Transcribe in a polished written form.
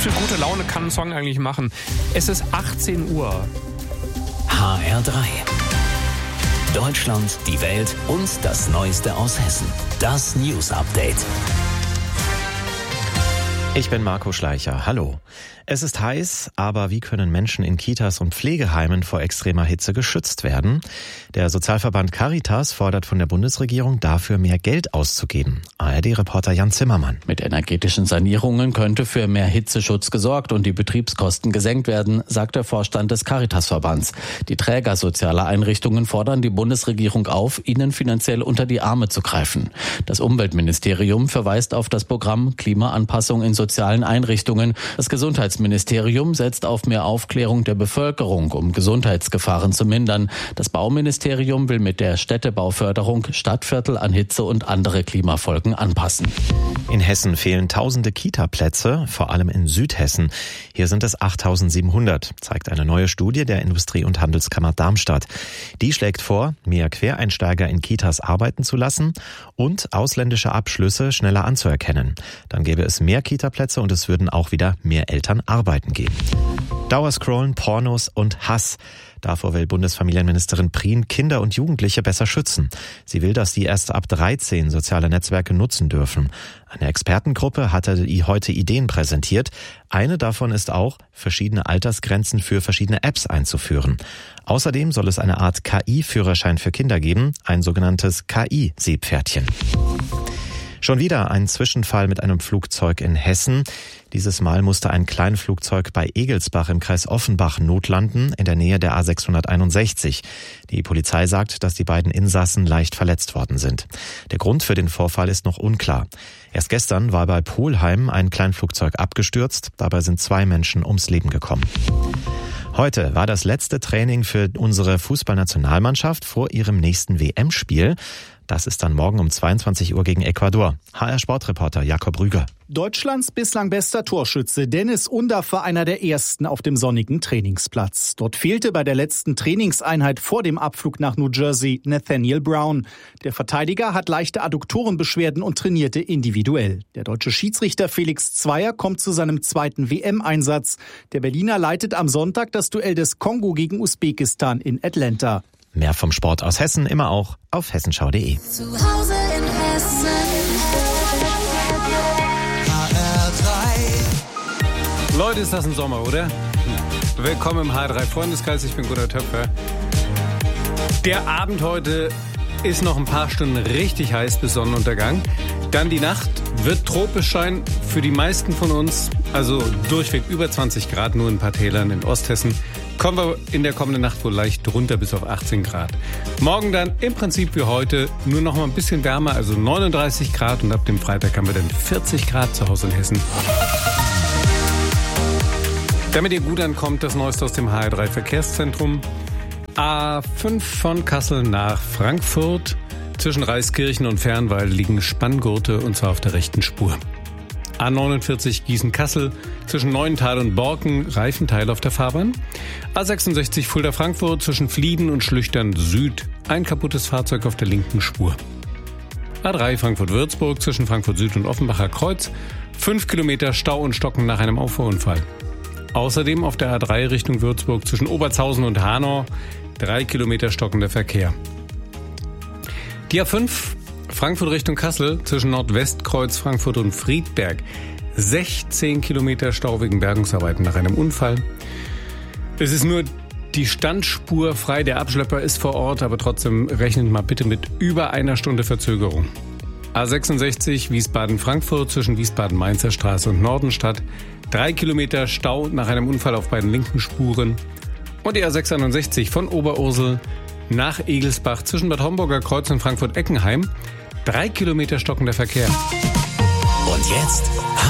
viel gute Laune kann ein Song eigentlich machen? Es ist 18 Uhr. HR3. Deutschland, die Welt und das Neueste aus Hessen. Das News Update. Ich bin Marco Schleicher. Hallo. Es ist heiß, aber wie können Menschen in Kitas und Pflegeheimen vor extremer Hitze geschützt werden? Der Sozialverband Caritas fordert von der Bundesregierung dafür mehr Geld auszugeben. ARD-Reporter Jan Zimmermann. Mit energetischen Sanierungen könnte für mehr Hitzeschutz gesorgt und die Betriebskosten gesenkt werden, sagt der Vorstand des Caritas-Verbands. Die Träger sozialer Einrichtungen fordern die Bundesregierung auf, ihnen finanziell unter die Arme zu greifen. Das Umweltministerium verweist auf das Programm Klimaanpassung in sozialen Einrichtungen. Das Gesundheitsministerium setzt auf mehr Aufklärung der Bevölkerung, um Gesundheitsgefahren zu mindern. Das Bauministerium will mit der Städtebauförderung Stadtviertel an Hitze und andere Klimafolgen anpassen. In Hessen fehlen tausende Kita-Plätze, vor allem in Südhessen. Hier sind es 8.700, zeigt eine neue Studie der Industrie- und Handelskammer Darmstadt. Die schlägt vor, mehr Quereinsteiger in Kitas arbeiten zu lassen und ausländische Abschlüsse schneller anzuerkennen. Dann gäbe es mehr Kita-Plätze und es würden auch wieder mehr Eltern arbeiten gehen. Dauerscrollen, Pornos und Hass. Davor will Bundesfamilienministerin Prien Kinder und Jugendliche besser schützen. Sie will, dass die erst ab 13 soziale Netzwerke nutzen dürfen. Eine Expertengruppe hatte heute Ideen präsentiert. Eine davon ist auch, verschiedene Altersgrenzen für verschiedene Apps einzuführen. Außerdem soll es eine Art KI-Führerschein für Kinder geben, ein sogenanntes KI-Seepferdchen. Schon wieder ein Zwischenfall mit einem Flugzeug in Hessen. Dieses Mal musste ein Kleinflugzeug bei Egelsbach im Kreis Offenbach notlanden, in der Nähe der A661. Die Polizei sagt, dass die beiden Insassen leicht verletzt worden sind. Der Grund für den Vorfall ist noch unklar. Erst gestern war bei Polheim ein Kleinflugzeug abgestürzt. Dabei sind 2 Menschen ums Leben gekommen. Heute war das letzte Training für unsere Fußballnationalmannschaft vor ihrem nächsten WM-Spiel. Das ist dann morgen um 22 Uhr gegen Ecuador. HR-Sportreporter Jakob Rüger. Deutschlands bislang bester Torschütze Dennis Undaff war einer der ersten auf dem sonnigen Trainingsplatz. Dort fehlte bei der letzten Trainingseinheit vor dem Abflug nach New Jersey Nathaniel Brown. Der Verteidiger hat leichte Adduktorenbeschwerden und trainierte individuell. Der deutsche Schiedsrichter Felix Zweier kommt zu seinem zweiten WM-Einsatz. Der Berliner leitet am Sonntag das Duell des Kongo gegen Usbekistan in Atlanta. Mehr vom Sport aus Hessen immer auch auf hessenschau.de. Zu Hause in Hessen. HR3. Leute, ist das ein Sommer, oder? Willkommen im HR3 Freundeskreis, ich bin Gunnar Töpfer. Der Abend heute ist noch ein paar Stunden richtig heiß bis Sonnenuntergang. Dann die Nacht wird tropisch sein für die meisten von uns. Also durchweg über 20 Grad, nur in ein paar Tälern in Osthessen. Kommen wir in der kommenden Nacht wohl leicht runter bis auf 18 Grad. Morgen dann im Prinzip wie heute nur noch mal ein bisschen wärmer, also 39 Grad. Und ab dem Freitag haben wir dann 40 Grad zu Hause in Hessen. Damit ihr gut ankommt, das Neueste aus dem HR3 Verkehrszentrum. A5 von Kassel nach Frankfurt. Zwischen Reiskirchen und Fernwald liegen Spanngurte und zwar auf der rechten Spur. A49 Gießen-Kassel zwischen Neuental und Borken, Reifenteil auf der Fahrbahn. A66 Fulda-Frankfurt zwischen Flieden und Schlüchtern Süd, ein kaputtes Fahrzeug auf der linken Spur. A3 Frankfurt-Würzburg zwischen Frankfurt Süd und Offenbacher Kreuz, 5 Kilometer Stau und Stocken nach einem Auffahrunfall. Außerdem auf der A3 Richtung Würzburg zwischen Obertshausen und Hanau, 3 Kilometer stockender Verkehr. Die A5 Frankfurt Richtung Kassel zwischen Nordwestkreuz, Frankfurt und Friedberg. 16 Kilometer Stau wegen Bergungsarbeiten nach einem Unfall. Es ist nur die Standspur frei, der Abschlepper ist vor Ort, aber trotzdem rechnet mal bitte mit über einer Stunde Verzögerung. A66 Wiesbaden-Frankfurt zwischen Wiesbaden-Mainzer Straße und Nordenstadt. 3 Kilometer Stau nach einem Unfall auf beiden linken Spuren. Und die A661 von Oberursel nach Egelsbach zwischen Bad Homburger Kreuz und Frankfurt-Eckenheim. 3 Kilometer stockender Verkehr. Und jetzt